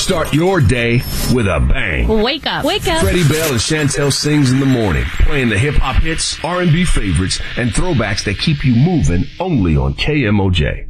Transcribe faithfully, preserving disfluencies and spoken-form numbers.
Start your day with a bang. Wake up. Wake up. Freddie Bell and Chantel sings in the morning, playing the hip-hop hits, R and B favorites, and throwbacks that keep you moving only on K M O J.